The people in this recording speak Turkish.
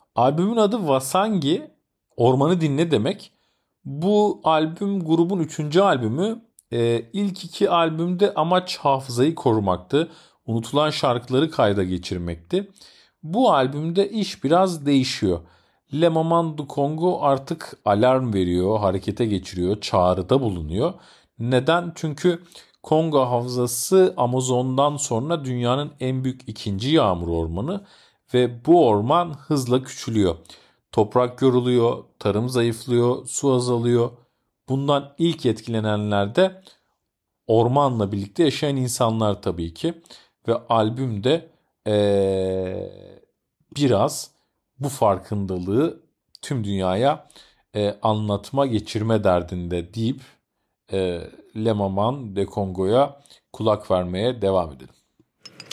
Albümün adı Wasangi, ormanı dinle demek. Bu albüm grubun üçüncü albümü. İlk iki albümde amaç hafızayı korumaktı. Unutulan şarkıları kayda geçirmekti. Bu albümde iş biraz değişiyor. Le Maman du Congo artık alarm veriyor, harekete geçiriyor, çağrıda bulunuyor. Neden? Çünkü Kongo Havzası Amazon'dan sonra dünyanın en büyük ikinci yağmur ormanı ve bu orman hızla küçülüyor. Toprak yoruluyor, tarım zayıflıyor, su azalıyor. Bundan ilk etkilenenler de ormanla birlikte yaşayan insanlar tabii ki. Ve albümde biraz bu farkındalığı tüm dünyaya anlatma, geçirme derdinde deyip Le Maman de Congo'ya kulak vermeye devam edelim.